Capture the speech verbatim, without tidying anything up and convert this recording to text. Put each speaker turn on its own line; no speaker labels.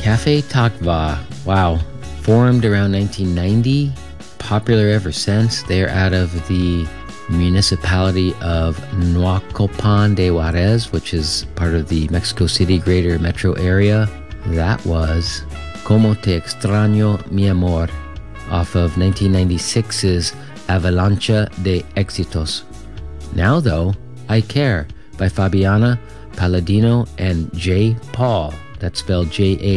Cafe Takva, wow, formed around nineteen ninety, popular ever since. They're out of the municipality of Naucalpan de Juarez, which is part of the Mexico City greater metro area. That was Como Te Extraño Mi Amor off of nineteen ninety-six's Avalancha de Éxitos. Now though, I Care by Fabiana Palladino and J. Paul. That's spelled J A